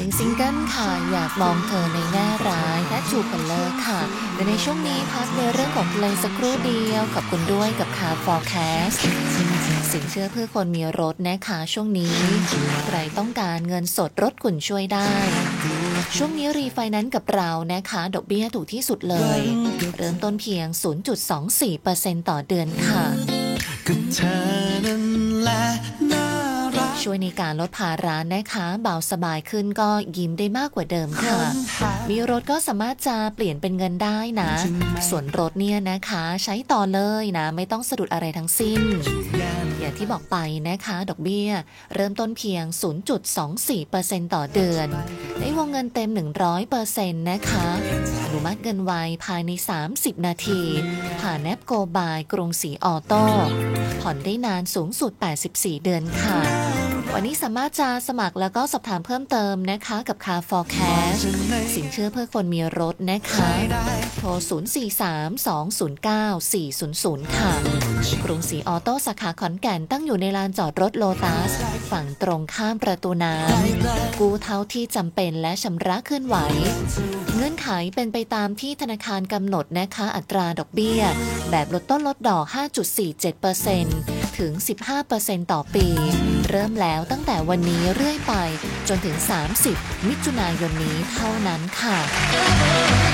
งซิงเกิลค่ะอยากมองเธอในแง่ร้ายและจูบกันเลิกค่ะแต่ในช่วงนี้พักในเรื่องของเพลงสักครู่เดียวขอบคุณด้วยกับคาร์ Forecast สินเชื่อเพื่อคนมีรถนะคะช่วงนี้ใครต้องการเงินสดรถคุณช่วยได้ช่วงนี้รีไฟแนนซ์กับเรานะคะดอกเบี้ยถูกที่สุดเลยเริ่มต้นเพียง 0.24% ต่อเดือนค่ะช่วยในการลดภาระนะคะเบาสบายขึ้นก็ยิ้มได้มากกว่าเดิมค่ะมีรถก็สามารถจะเปลี่ยนเป็นเงินได้นะส่วนรถเนี่ยนะคะใช้ต่อเลยนะไม่ต้องสะดุดอะไรทั้งสิ้นอย่างที่บอกไปนะคะดอกเบี้ยเริ่มต้นเพียง 0.24% ต่อเดือนในวงเงินเต็ม 100% นะคะอนุมัติเงินไวภายใน30นาทีผ่านแอปโกบายกรุงศรีออโต้ผ่อนได้นานสูงสุด84เดือนค่ะวันนี้สามารถจะสมัครแล้วก็สอบถามเพิ่มเติมนะคะกับ Car Forecast สินเชื่อเพื่อคนมีรถนะคะโทร 043-209-400 ค่ะกรุงศรีออโต้สาขาขอนแก่นตั้งอยู่ในลานจอดรถโลตัสฝั่งตรงข้ามประตูน้ำกู้เท่าที่จำเป็นและชำระเคลื่อนไหวเงื่อนไขเป็นไปตามที่ธนาคารกำหนดนะคะอัตราดอกเบี้ยแบบลดต้นลดดอก 5.47% ถึง 15% ต่อปีเริ่มแล้วตั้งแต่วันนี้เรื่อยไปจนถึง30มิถุนายนนี้เท่านั้นค่ะ